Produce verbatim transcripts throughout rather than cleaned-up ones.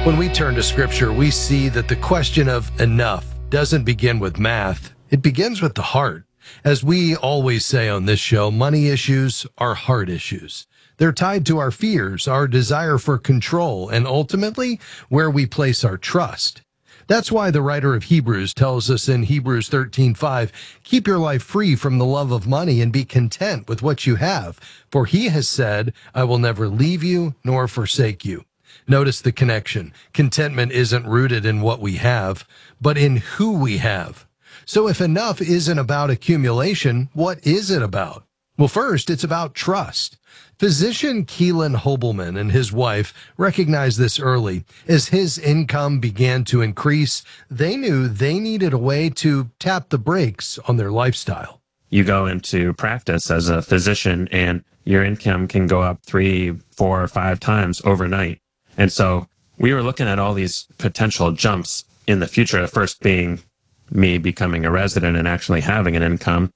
When we turn to Scripture, we see that the question of enough doesn't begin with math. It begins with the heart. As we always say on this show, money issues are heart issues. They're tied to our fears, our desire for control, and ultimately where we place our trust. That's why the writer of Hebrews tells us in Hebrews thirteen five, keep your life free from the love of money and be content with what you have. For he has said, I will never leave you nor forsake you. Notice the connection. Contentment isn't rooted in what we have, but in who we have. So if enough isn't about accumulation, what is it about? Well, first, it's about trust. Physician Keelan Hobelman and his wife recognized this early. As his income began to increase, they knew they needed a way to tap the brakes on their lifestyle. You go into practice as a physician and your income can go up three, four, or five times overnight. And so we were looking at all these potential jumps in the future, at first being me becoming a resident and actually having an income,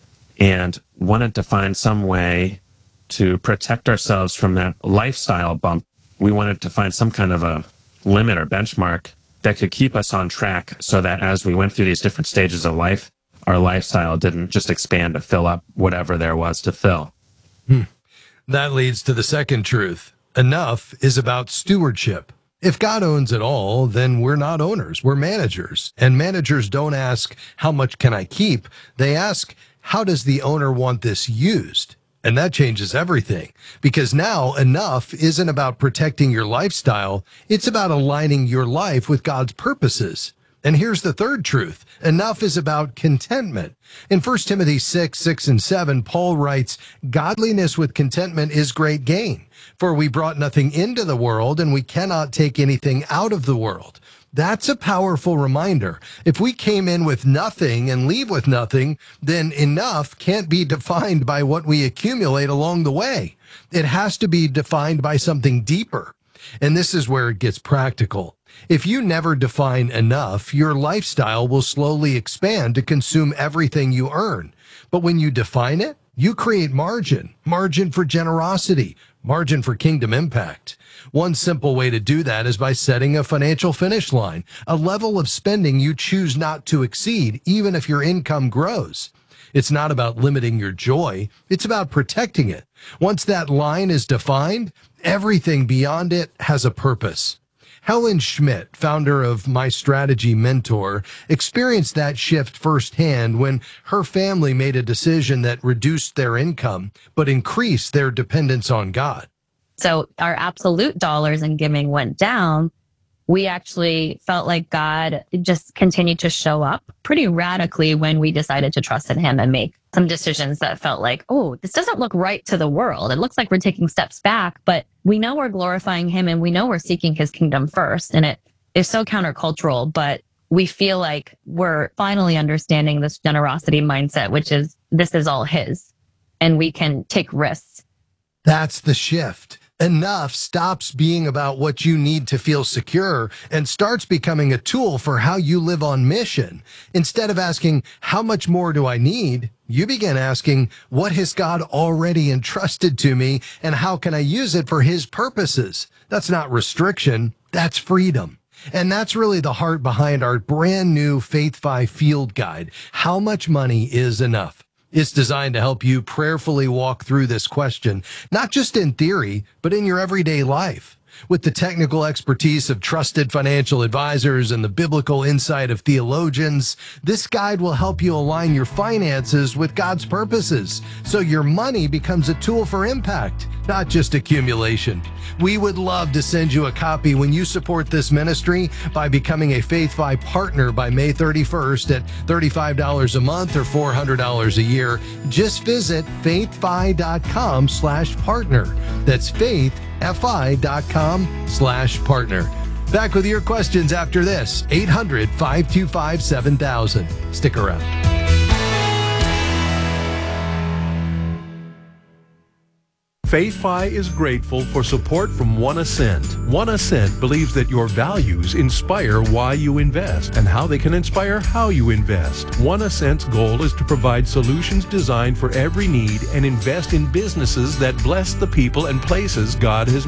and wanted to find some way to protect ourselves from that lifestyle bump. We wanted to find some kind of a limit or benchmark that could keep us on track so that as we went through these different stages of life, our lifestyle didn't just expand to fill up whatever there was to fill. Hmm. That leads to the second truth. Enough is about stewardship. If God owns it all, then we're not owners, we're managers. And managers don't ask, how much can I keep? They ask, how does the owner want this used? And that changes everything, because now enough isn't about protecting your lifestyle. It's about aligning your life with God's purposes. And here's the third truth. Enough is about contentment. In First Timothy six, six and seven, Paul writes, godliness with contentment is great gain, for we brought nothing into the world and we cannot take anything out of the world. That's a powerful reminder. If we came in with nothing and leave with nothing, then enough can't be defined by what we accumulate along the way. It has to be defined by something deeper. And this is where it gets practical. If you never define enough, your lifestyle will slowly expand to consume everything you earn. But when you define it, you create margin, margin for generosity, margin for kingdom impact. One simple way to do that is by setting a financial finish line, a level of spending you choose not to exceed, even if your income grows. It's not about limiting your joy. It's about protecting it. Once that line is defined, everything beyond it has a purpose. Helen Schmidt, founder of My Strategy Mentor, experienced that shift firsthand when her family made a decision that reduced their income but increased their dependence on God. So our absolute dollars in giving went down. We actually felt like God just continued to show up pretty radically when we decided to trust in him and make some decisions that felt like, oh, this doesn't look right to the world. It looks like we're taking steps back, but we know we're glorifying him and we know we're seeking his kingdom first. And it is so countercultural, but we feel like we're finally understanding this generosity mindset, which is this is all his and we can take risks. That's the shift. Enough stops being about what you need to feel secure and starts becoming a tool for how you live on mission. Instead of asking, how much more do I need? You begin asking, what has God already entrusted to me and how can I use it for his purposes? That's not restriction, that's freedom. And that's really the heart behind our brand new Faith-Fi Field Guide. How much money is enough? It's designed to help you prayerfully walk through this question, not just in theory, but in your everyday life. With the technical expertise of trusted financial advisors and the biblical insight of theologians, this guide will help you align your finances with God's purposes, so your money becomes a tool for impact, not just accumulation. We would love to send you a copy when you support this ministry by becoming a Faith-Fi partner by May thirty-first at thirty-five dollars a month or four hundred dollars a year. Just visit faithfi.com slash partner. That's faithfi.com slash partner. Back with your questions after this. eight hundred, five two five, seven thousand. Stick around. Faith-Fi is grateful for support from One Ascent. One Ascent believes that your values inspire why you invest and how they can inspire how you invest. One Ascent's goal is to provide solutions designed for every need and invest in businesses that bless the people and places God has